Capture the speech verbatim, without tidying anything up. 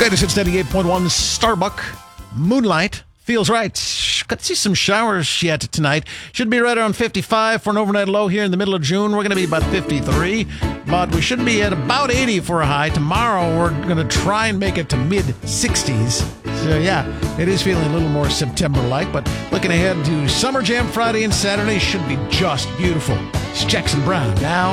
Greatest Hits ninety-eight point one Starbuck. Moonlight feels right. Got to see some showers yet tonight. Should be right around fifty-five for an overnight low here in the middle of June. We're going to be about fifty-three, but we should be at about eighty for a high. Tomorrow, we're going to try and make it to mid sixties. So, yeah, it is feeling a little more September-like, but looking ahead to Summer Jam Friday and Saturday should be just beautiful. It's Jackson Brown. Now